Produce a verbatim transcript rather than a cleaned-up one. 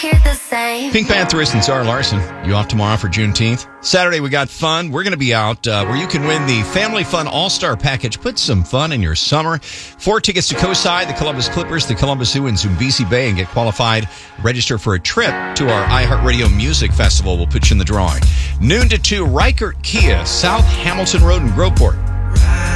hear the same. Pink Pantherist and Zara Larson. You off tomorrow for Juneteenth? Saturday, we got fun. We're going to be out uh, where you can win the Family Fun All-Star Package. Put some fun in your summer. Four tickets to Cosi, the Columbus Clippers, the Columbus Zoo, and Zumbisi Bay, and get qualified. Register for a trip to our iHeartRadio Music Festival. We'll put you in the drawing. Noon to two, Reichert Kia, South Hamilton Road in Groveport.